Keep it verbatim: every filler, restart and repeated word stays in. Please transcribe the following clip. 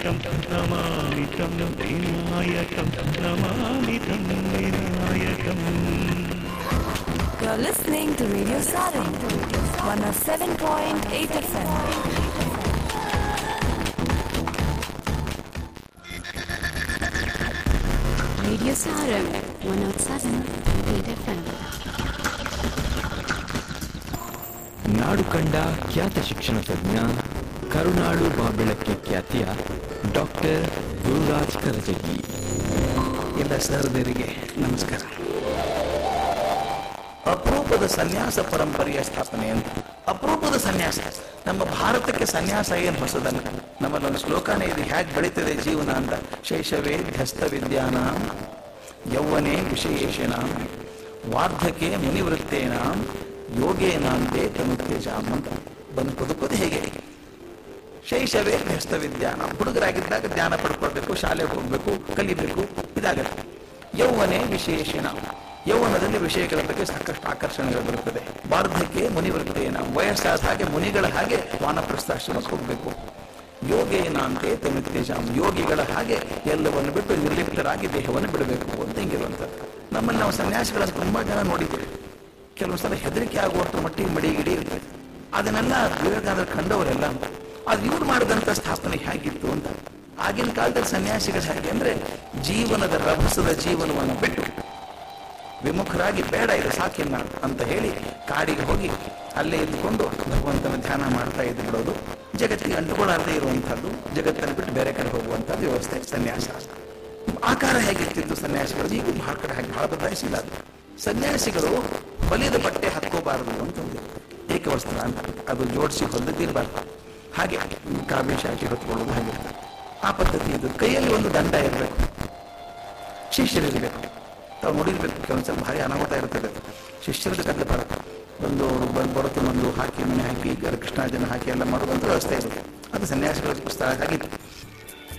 ವಿನಾಯಕಂ ನಮಾಮಿ ತಂ ವಿನಾಯಕಂ ನಮಾಮಿ ತಂ ವಿನಾಯಕಂ. You're listening to Radio Sarang, one oh seven point eight F M. Radio Sarang, one oh seven point eight F M. ನಾಡು ಕಂಡ ಖ್ಯಾತ ಶಿಕ್ಷಣ ತಜ್ಞ, ಕರುನಾಡು ಬಾಬೆಳಕ್ಕೆ ಖ್ಯಾತಿಯ ಡಾಕ್ಟರ್ ಗುರುರಾಜ್ ಕರಜಗಿ. ಎಲ್ಲ ಸಹೃದಯರಿಗೆ ನಮಸ್ಕಾರ. ಅಪರೂಪದ ಸನ್ಯಾಸ ಪರಂಪರೆಯ ಸ್ಥಾಪನೆ ಅಂತ. ಅಪರೂಪದ ಸನ್ಯಾಸ ನಮ್ಮ ಭಾರತಕ್ಕೆ ಸನ್ಯಾಸ ಏನು ಹೊಸದಲ್ಲ. ನಮ್ಮಲ್ಲೊಂದು ಶ್ಲೋಕನೇ ಇದೆ, ಹೇಗೆ ಬೆಳೀತದೆ ಜೀವನ ಅಂತ. ಶೈಶವೇ ಧ್ಯಸ್ತ ವಿದ್ಯಾನಾಂ ಯೌವನೆ ವಿಶೇಷಣಾಂ ವಾರ್ಧಕೆ ಮುನಿವೃತ್ತೇನಾಂ ಯೋಗೇನಾಂತೆ ತನುತ್ಯಜಾಂ ಅಂತ ಬಂದು ಬದುಕೋದು ಹೇಗೆ. ಶೈಶವೇ ಧ್ಯಸ್ತ ವಿದ್ಯಾನಾಂ, ಹುಡುಗರಾಗಿದ್ದಾಗ ಜ್ಞಾನ ಪಡ್ಕೊಳ್ಬೇಕು, ಶಾಲೆಗೆ ಹೋಗ್ಬೇಕು, ಕಲಿಬೇಕು, ಇದಾಗತ್ತೆ. ಯೌವನೆ ವಿಶೇಷಣ, ಯೌವನದಲ್ಲಿ ವಿಷಯಗಳ ಬಗ್ಗೆ ಸಾಕಷ್ಟು ಆಕರ್ಷಣೆಗಳು ಬರುತ್ತದೆ. ವಾರ್ಧಕ್ಕೆ ಮುನಿವೃತ್ತೇನ, ವಯಸ್ಸಾದ ಹಾಗೆ ಮುನಿಗಳ ಹಾಗೆ ವಾನಪ್ರಸ್ಥಾಶ್ರಮಕ್ಕೆ ಹೋಗಬೇಕು. ಯೋಗೇನಾಂತೆ ತನುತ್ಯಜಾಂ, ಯೋಗಿಗಳ ಹಾಗೆ ಎಲ್ಲವನ್ನು ಬಿಟ್ಟು ನಿರ್ಲಿಪ್ತರಾಗಿ ದೇಹವನ್ನು ಬಿಡಬೇಕು ಅಂತ ಹಿಂಗಿರುವಂಥದ್ದು. ನಮ್ಮಲ್ಲಿ ನಾವು ಸನ್ಯಾಸಿಗಳನ್ನು ತುಂಬಾ ಜನ ನೋಡಿದ್ದೇವೆ. ಕೆಲವು ಸಲ ಹೆದರಿಕೆ ಆಗುವಷ್ಟು ಮಟ್ಟಿಗೆ ಮಡಿಗಿಡಿ ಇರ್ತದೆ. ಅದನ್ನೆಲ್ಲ ವಿವೇಕಾನಂದ ಕಂಡವರೆಲ್ಲ ಅಂತ. ಅದು ಇವ್ರು ಮಾಡಿದಂಥ ಸ್ಥಾಪನೆ ಹೇಗಿತ್ತು ಅಂತ. ಆಗಿನ ಕಾಲದಲ್ಲಿ ಸನ್ಯಾಸಿಗಳು ಹೇಗೆ ಅಂದ್ರೆ, ಜೀವನದ ರಭಸದ ಜೀವನವನ್ನು ಬಿಟ್ಟು ವಿಮುಖರಾಗಿ ಬೇಡ ಇದು ಸಾಕಿನ್ನ ಅಂತ ಹೇಳಿ ಕಾಡಿಗೆ ಹೋಗಿ ಅಲ್ಲೇ ಇದ್ದುಕೊಂಡು ಭಗವಂತನ ಧ್ಯಾನ ಮಾಡ್ತಾ ಇದ್ದು ಬಿಡೋದು, ಜಗತ್ತಿಗೆ ಅಂಟುಕೊಳ್ಳಾರದೆ ಇರುವಂತಹದ್ದು, ಜಗತ್ತನ್ನು ಬಿಟ್ಟು ಬೇರೆ ಕಡೆ ಹೋಗುವಂತಹದ್ದು ವ್ಯವಸ್ಥೆ ಸನ್ಯಾಸ. ಆಕಾರ ಹೇಗಿರ್ತಿತ್ತು ಸನ್ಯಾಸಿಗಳು, ಈಗ ಬಹಳ ಕಡೆ ಹಾಗೆ ಬಹಳ ಬದಲಾಯಿಸಿಲ್ಲ. ಸನ್ಯಾಸಿಗಳು ಬಲಿದ ಬಟ್ಟೆ ಹಾಕೋಬಾರದು ಅಂತಂದು, ಏಕವಸ್ತ್ರ ಅಂತ ಅದು ಜೋಡಿಸಿ ಹೊಂದಿರಬಾರ್ದು. ಹಾಗೆ ಕಾವ್ಯ ಶಾಖೆ ಹೊತ್ಕೊಳ್ಳೋದು ಹಾಗೆ ಆ ಪದ್ಧತಿ ಇದು. ಕೈಯಲ್ಲಿ ಒಂದು ದಂಡ ಇರಬೇಕು, ಶಿಷ್ಯರಿರಬೇಕು. ತಾವು ನೋಡಿರ್ಬೇಕು, ಕೆಲವೊಂದ್ಸಲ ಭಾರಿ ಅನಾಹುತ ಇರ್ತದೆ. ಶಿಷ್ಯರದ ಕಡ್ಲೆ ಬರುತ್ತೆ, ಒಂದು ಬರುತ್ತ ಒಂದು ಹಾಕಿ ಮನೆ ಹಾಕಿ ಕೃಷ್ಣಾರ್ಜನ ಹಾಕಿ ಎಲ್ಲ ಮಾಡುವಂಥ ವ್ಯವಸ್ಥೆ ಇರುತ್ತೆ. ಅದು ಸನ್ಯಾಸಿಗಳ ಪುಸ್ತಕ ಆಗಿತ್ತು.